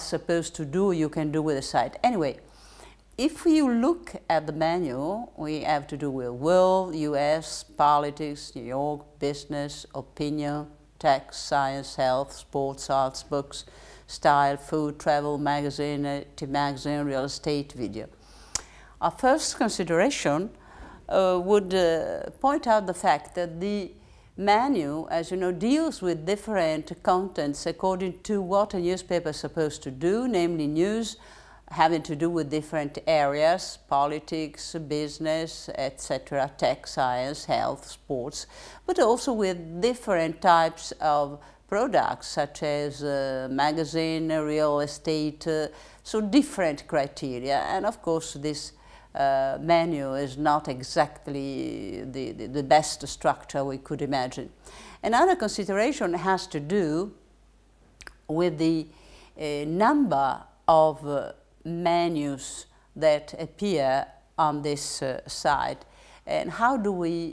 supposed to do, you can do with the site. Anyway, if you look at the menu, we have to do with world, US, politics, New York, business, opinion, tech, science, health, sports, arts, books, style, food, travel, magazine, magazine, real estate, video. Our first consideration would point out the fact that the menu, as you know, deals with different contents according to what a newspaper is supposed to do, namely news having to do with different areas, politics, business, etc., tech, science, health, sports, but also with different types of products such as magazine, real estate, so different criteria. And of course this menu is not exactly the best structure we could imagine. Another consideration has to do with the number of menus that appear on this site, and how do we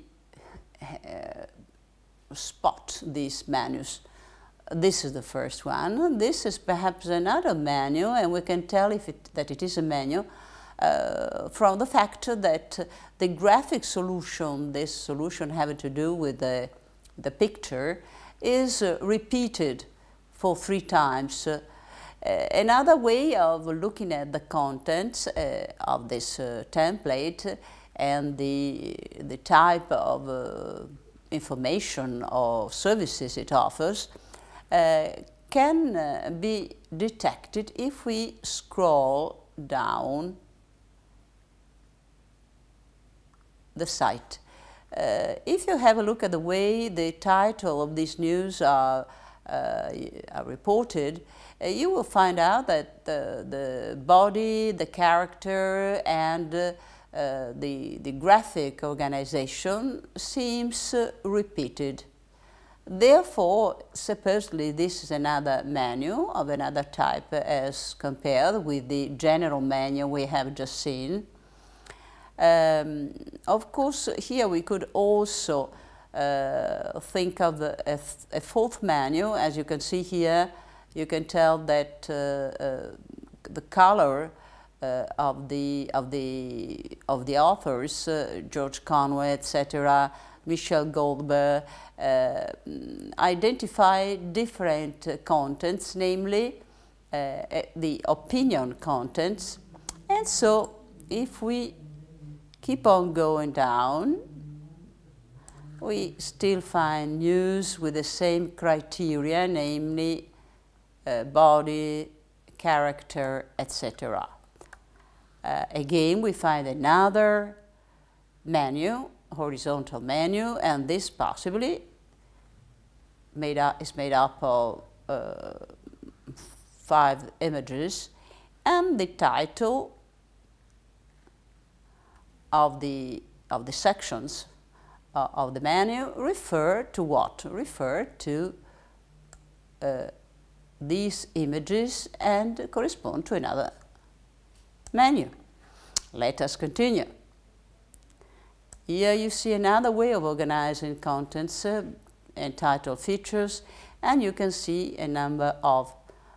spot these menus. This is the first one. This is perhaps another menu, and we can tell that it is a menu from the fact that the graphic solution, this solution having to do with the picture, is repeated for 3 times. Another way of looking at the contents of this template and the type of information or services it offers can be detected if we scroll down the site. If you have a look at the way the title of these news are reported, you will find out that the body, the character, and the graphic organization seems repeated. Therefore, supposedly this is another menu of another type as compared with the general menu we have just seen. Of course, here we could also think of a 4th menu. As you can see here, you can tell that the color of the authors, George Conway, etc., Michel Goldberg, identify different contents, namely the opinion contents. And so, if we keep on going down, we still find news with the same criteria, namely body, character, etc. Again, we find another menu, horizontal menu, and this possibly is made up of 5 images, and the title of the sections of the menu refer to what? Refer to these images and correspond to another menu. Let us continue. Here you see another way of organizing contents entitled features, and you can see a number of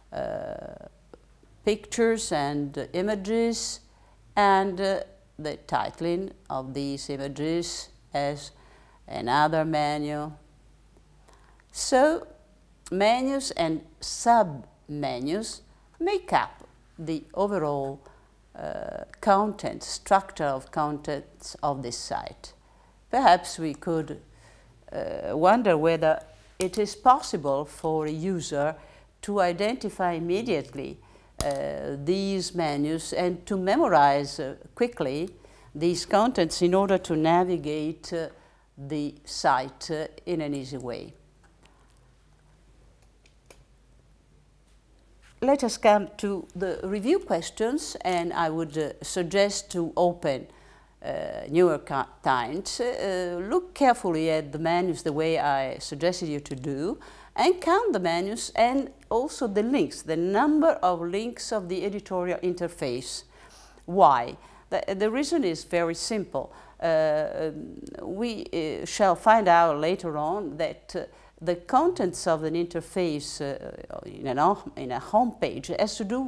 pictures and images, and the titling of these images as another menu. So menus and sub-menus make up the overall content, structure of contents of this site. Perhaps we could wonder whether it is possible for a user to identify immediately these menus and to memorize quickly these contents in order to navigate the site in an easy way. Let us come to the review questions, and I would suggest to open New York Times, look carefully at the menus the way I suggested you to do, and count the menus and also the links, the number of links of the editorial interface. Why? The reason is very simple. We shall find out later on that the contents of an interface in a home page has to do